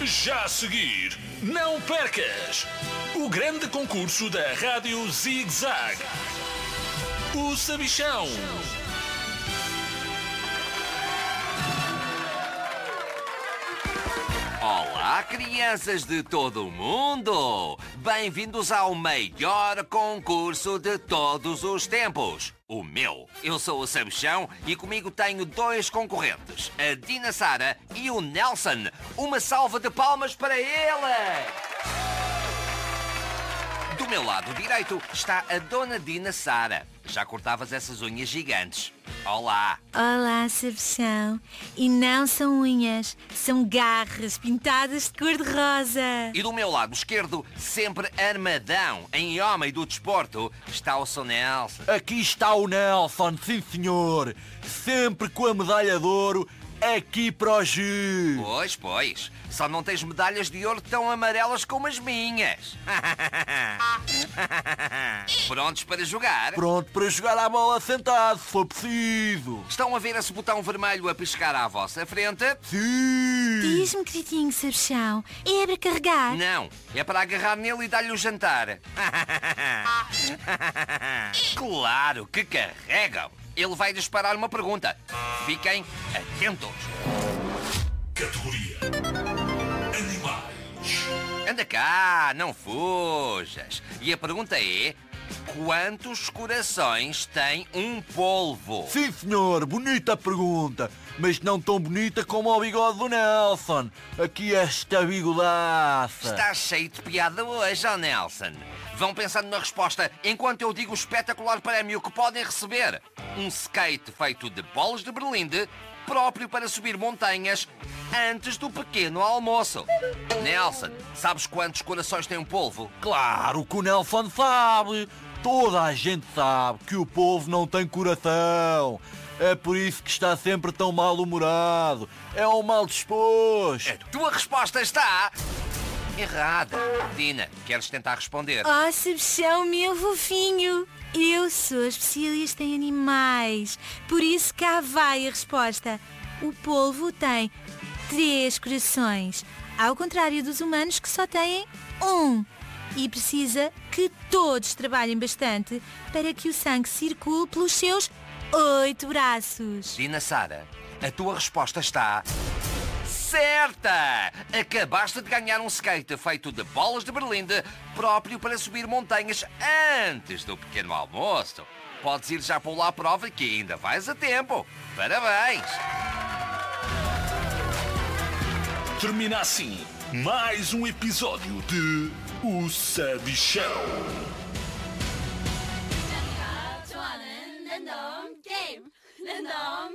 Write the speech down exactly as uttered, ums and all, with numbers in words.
Já a seguir, não percas o grande concurso da Rádio Zig Zag, o Sabichão. Olá, crianças de todo o mundo! Bem-vindos ao maior concurso de todos os tempos, o meu. Eu sou o Sabichão e comigo tenho dois concorrentes, a Dina Sara e o Nelson. Uma salva de palmas para ele! Do meu lado direito está a Dona Dina Sara. Já cortavas essas unhas gigantes. Olá! Olá, Sabichão. E não são unhas, são garras pintadas de cor-de-rosa. E do meu lado esquerdo, sempre armadão, em homem do desporto, está o seu Nelson. Aqui está o Nelson, sim senhor. Sempre com a medalha de ouro aqui para o G. Pois, pois. Só não tens medalhas de ouro tão amarelas como as minhas. Prontos para jogar? Pronto para jogar a bola sentado, se for preciso. Estão a ver esse botão vermelho a piscar à vossa frente? Sim. Diz-me, queridinho Sabichão, é para carregar? Não, é para agarrar nele e dar-lhe o jantar. Claro que carregam. Ele vai disparar uma pergunta. Fiquem atentos. Categoria Animais. Anda cá, não fujas. E a pergunta é: quantos corações tem um polvo? Sim senhor, bonita pergunta. Mas não tão bonita como o bigode do Nelson. Aqui esta bigodaça. Estás cheio de piada hoje, ó Nelson. Vão pensando na resposta enquanto eu digo o espetacular prémio que podem receber. Um skate feito de bolas de berlinde, próprio para subir montanhas antes do pequeno almoço. Nelson, sabes quantos corações tem um polvo? Claro que o Nelson sabe. Toda a gente sabe que o povo não tem coração. É por isso que está sempre tão mal-humorado. É um mal disposto. A tua resposta está errada. Dina, queres tentar responder? Oh, Sabichão, meu fofinho. Eu sou especialista em animais. Por isso cá vai a resposta. O polvo tem três corações, ao contrário dos humanos que só têm um. E precisa que todos trabalhem bastante para que o sangue circule pelos seus oito braços. Dina Sara, a tua resposta está certa! Acabaste de ganhar um skate feito de bolas de berlinde, próprio para subir montanhas antes do pequeno almoço. Podes ir já pular a prova que ainda vais a tempo. Parabéns! Termina assim mais um episódio de O Sabichão. 좋아하는 랜덤 게임 랜덤